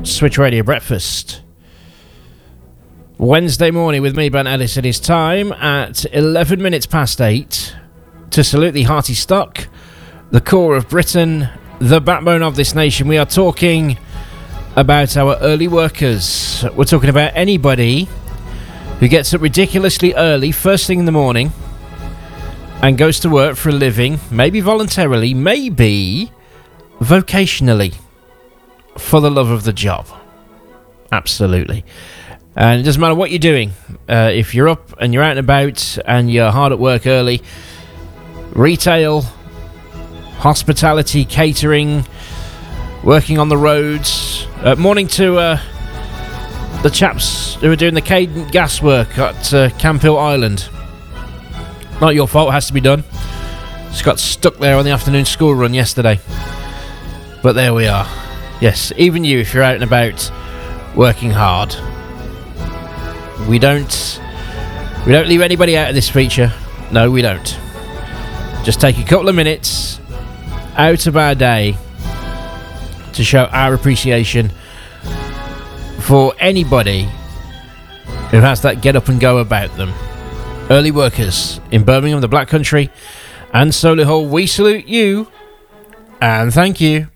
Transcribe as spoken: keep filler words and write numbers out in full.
Switch Radio Breakfast. Wednesday morning with me, Ben Ellis. It is time at eleven minutes past eight to salute the hearty stock, the core of Britain, the backbone of this nation. We are talking about our early workers. We're talking about anybody who gets up ridiculously early, first thing in the morning, and goes to work for a living, maybe voluntarily, maybe vocationally, for the love of the job. Absolutely. And it doesn't matter what you're doing. Uh, if you're up and you're out and about and you're hard at work early, retail, hospitality, catering, working on the roads. Uh, morning to uh, the chaps who are doing the Cadent gas work at uh, Camp Hill Island. Not your fault, has to be done. Just got stuck there on the afternoon school run yesterday. But there we are. Yes, even you, if you're out and about working hard. We don't we don't leave anybody out of this feature. No, we don't. Just take a couple of minutes out of our day to show our appreciation for anybody who has that get up and go about them. Early workers in Birmingham, the Black Country, and Solihull, we salute you and thank you.